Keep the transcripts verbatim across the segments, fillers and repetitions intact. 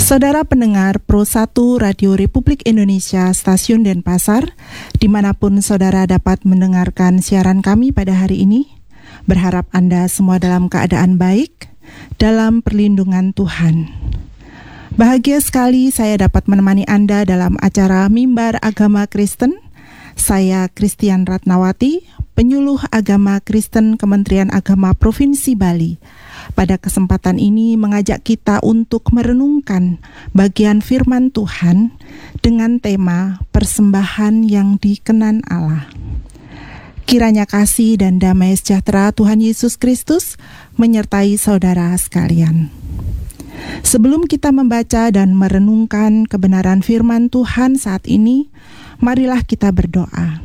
Saudara pendengar Pro satu Radio Republik Indonesia Stasiun Denpasar, dimanapun saudara dapat mendengarkan siaran kami pada hari ini, berharap Anda semua dalam keadaan baik, dalam perlindungan Tuhan. Bahagia sekali saya dapat menemani Anda dalam acara Mimbar Agama Kristen. Saya Christian Ratnawati, penyuluh agama Kristen Kementerian Agama Provinsi Bali. Pada kesempatan ini mengajak kita untuk merenungkan bagian firman Tuhan dengan tema persembahan yang dikenan Allah. Kiranya kasih dan damai sejahtera Tuhan Yesus Kristus menyertai saudara sekalian. Sebelum kita membaca dan merenungkan kebenaran firman Tuhan saat ini, marilah kita berdoa.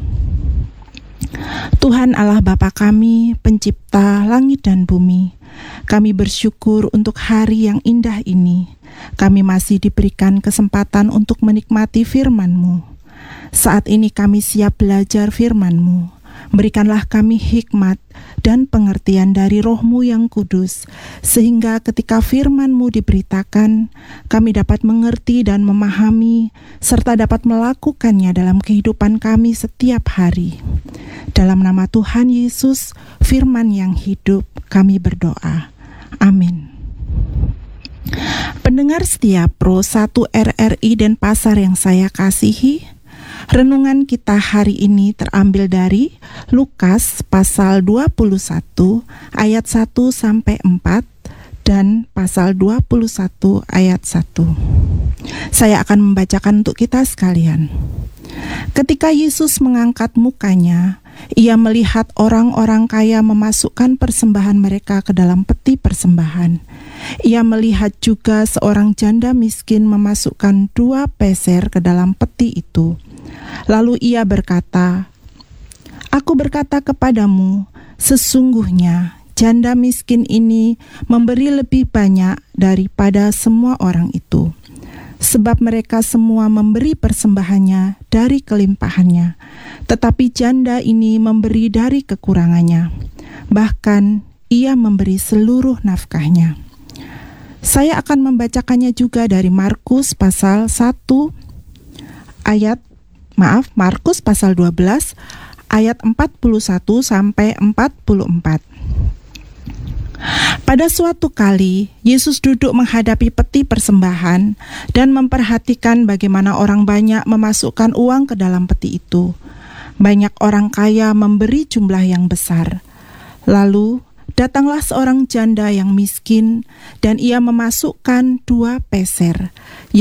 Tuhan Allah Bapa kami, pencipta langit dan bumi, kami bersyukur untuk hari yang indah ini. Kami masih diberikan kesempatan untuk menikmati firman-Mu. Saat ini kami siap belajar firman-Mu. Berikanlah kami hikmat dan pengertian dari Roh-Mu yang kudus, sehingga ketika firman-Mu diberitakan, kami dapat mengerti dan memahami, serta dapat melakukannya dalam kehidupan kami setiap hari. Dalam nama Tuhan Yesus, firman yang hidup, kami berdoa. Amin. Pendengar setia Pro satu R R I Denpasar yang saya kasihi, renungan kita hari ini terambil dari Lukas pasal dua puluh satu ayat satu sampai empat dan pasal dua puluh satu ayat satu. Saya akan membacakan untuk kita sekalian. Ketika Yesus mengangkat mukanya, Ia melihat orang-orang kaya memasukkan persembahan mereka ke dalam peti persembahan. Ia melihat juga seorang janda miskin memasukkan dua peser ke dalam peti itu. Lalu Ia berkata, "Aku berkata kepadamu, sesungguhnya janda miskin ini memberi lebih banyak daripada semua orang itu. Sebab mereka semua memberi persembahannya dari kelimpahannya, tetapi janda ini memberi dari kekurangannya. Bahkan ia memberi seluruh nafkahnya." Saya akan membacakannya juga dari Markus pasal satu ayat Maaf, Markus pasal dua belas ayat empat puluh satu sampai empat puluh empat. Pada suatu kali, Yesus duduk menghadapi peti persembahan dan memperhatikan bagaimana orang banyak memasukkan uang ke dalam peti itu. Banyak orang kaya memberi jumlah yang besar. Lalu, datanglah seorang janda yang miskin dan ia memasukkan dua peser.